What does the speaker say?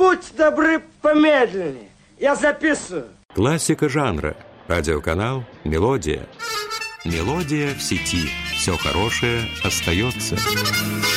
будьте добры, помедленнее. Я записываю. Классика жанра. Радиоканал «Мелодия». «Мелодия» в сети. Все хорошее остается.